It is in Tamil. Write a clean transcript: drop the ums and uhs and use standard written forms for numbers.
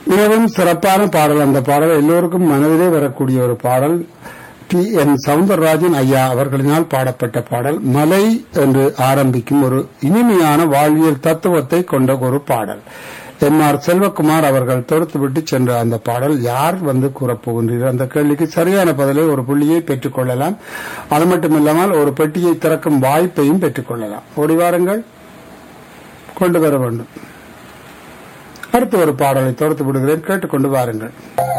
மிகவும் சிறப்பான பாடல். அந்த பாடல் எல்லோருக்கும் மனதிலே வரக்கூடிய ஒரு பாடல். என் சவுந்தரராஜன் ஐயா அவர்களினால் பாடப்பட்ட பாடல். மலை என்று ஆரம்பிக்கும் ஒரு இனிமையான வாழ்வியல் தத்துவத்தை கொண்ட ஒரு பாடல். எம்.ஆர். செல்வகுமார் அவர்கள் தொடுத்துவிட்டு சென்ற அந்த பாடல் யார் கூறப்போகின்றீர்கள்? அந்த கேள்விக்கு சரியான பதிலை ஒரு புள்ளியை பெற்றுக் கொள்ளலாம். அது மட்டுமில்லாமல் ஒரு பெட்டியை திறக்கும் வாய்ப்பையும் பெற்றுக் கொள்ளலாம். ஓடி வாருங்கள், கொண்டு வர வேண்டும். அடுத்த ஒரு பாடலை தொடுத்து விடுகிறேன், கேட்டுக்கொண்டு வாருங்கள்.